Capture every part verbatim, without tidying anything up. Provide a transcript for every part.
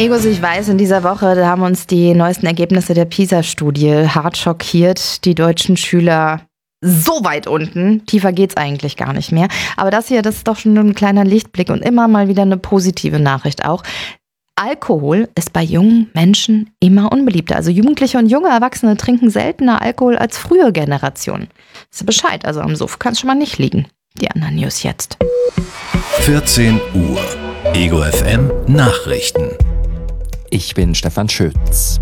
Egos, ich weiß, in dieser Woche da haben uns die neuesten Ergebnisse der PISA-Studie hart schockiert. Die deutschen Schüler so weit unten. Tiefer geht's eigentlich gar nicht mehr. Aber das hier, das ist doch schon ein kleiner Lichtblick und immer mal wieder eine positive Nachricht auch. Alkohol ist bei jungen Menschen immer unbeliebter. Also Jugendliche und junge Erwachsene trinken seltener Alkohol als frühere Generationen. Ist ja Bescheid, also am Suff kann es schon mal nicht liegen. Die anderen News jetzt. vierzehn Uhr. Ego F M Nachrichten. Ich bin Stefan Schütz.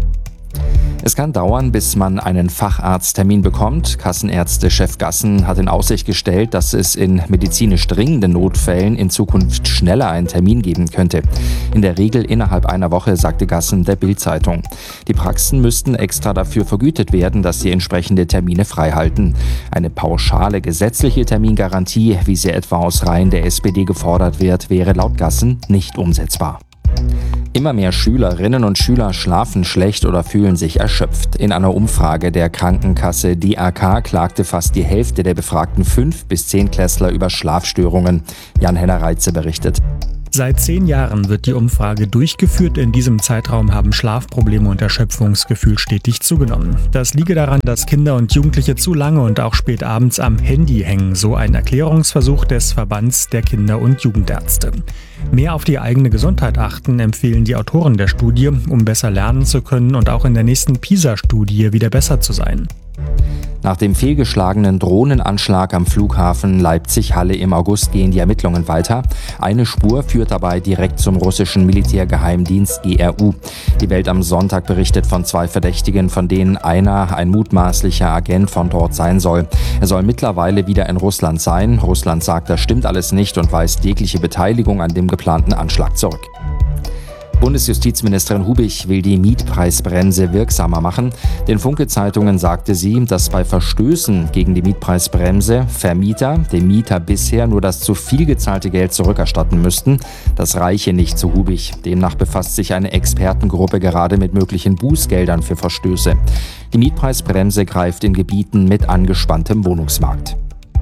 Es kann dauern, bis man einen Facharzttermin bekommt. Kassenärzte-Chef Gassen hat in Aussicht gestellt, dass es in medizinisch dringenden Notfällen in Zukunft schneller einen Termin geben könnte. In der Regel innerhalb einer Woche, sagte Gassen der Bild-Zeitung. Die Praxen müssten extra dafür vergütet werden, dass sie entsprechende Termine freihalten. Eine pauschale gesetzliche Termingarantie, wie sie etwa aus Reihen der S P D gefordert wird, wäre laut Gassen nicht umsetzbar. Immer mehr Schülerinnen und Schüler schlafen schlecht oder fühlen sich erschöpft. In einer Umfrage der Krankenkasse D A K klagte fast die Hälfte der befragten fünf- bis zehn-Klässler über Schlafstörungen. Jan-Henner Reitze berichtet. Seit zehn Jahren wird die Umfrage durchgeführt. In diesem Zeitraum haben Schlafprobleme und Erschöpfungsgefühl stetig zugenommen. Das liege daran, dass Kinder und Jugendliche zu lange und auch spät abends am Handy hängen, so ein Erklärungsversuch des Verbands der Kinder- und Jugendärzte. Mehr auf die eigene Gesundheit achten, empfehlen die Autoren der Studie, um besser lernen zu können und auch in der nächsten PISA-Studie wieder besser zu sein. Nach dem fehlgeschlagenen Drohnenanschlag am Flughafen Leipzig-Halle im August gehen die Ermittlungen weiter. Eine Spur führt dabei direkt zum russischen Militärgeheimdienst G R U. Die Welt am Sonntag berichtet von zwei Verdächtigen, von denen einer ein mutmaßlicher Agent von dort sein soll. Er soll mittlerweile wieder in Russland sein. Russland sagt, das stimmt alles nicht und weist jegliche Beteiligung an dem geplanten Anschlag zurück. Bundesjustizministerin Hubich will die Mietpreisbremse wirksamer machen. Den Funke-Zeitungen sagte sie, dass bei Verstößen gegen die Mietpreisbremse Vermieter dem Mieter bisher nur das zu viel gezahlte Geld zurückerstatten müssten. Das reiche nicht, zu Hubich. Demnach befasst sich eine Expertengruppe gerade mit möglichen Bußgeldern für Verstöße. Die Mietpreisbremse greift in Gebieten mit angespanntem Wohnungsmarkt.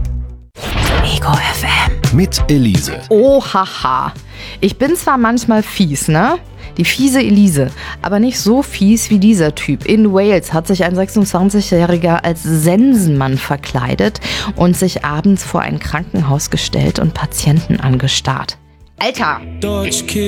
Ego F M. Mit Elise. Oh, haha. Ich bin zwar manchmal fies, ne? Die fiese Elise, aber nicht so fies wie dieser Typ. In Wales hat sich ein sechsundzwanzigjähriger als Sensenmann verkleidet und sich abends vor ein Krankenhaus gestellt und Patienten angestarrt. Alter!